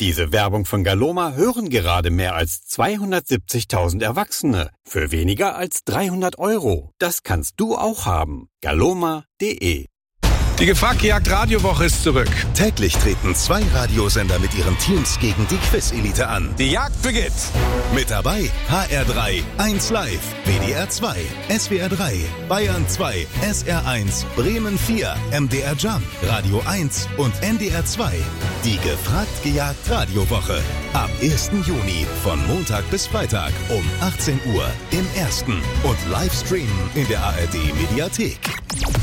Diese Werbung von Galoma hören gerade mehr als 270.000 Erwachsene für weniger als 300 €. Das kannst du auch haben. Galoma.de. Die Gefragt-Gejagt Radiowoche ist zurück. Täglich treten 2 Radiosender mit ihren Teams gegen die Quiz-Elite an. Die Jagd beginnt. Mit dabei HR3, 1 Live, WDR 2, SWR 3, Bayern 2, SR 1, Bremen 4, MDR Jump, Radio 1 und NDR 2. Die Gefragt-Gejagt Radiowoche. Ab 1. Juni von Montag bis Freitag um 18 Uhr im Ersten und Livestreamen in der ARD Mediathek.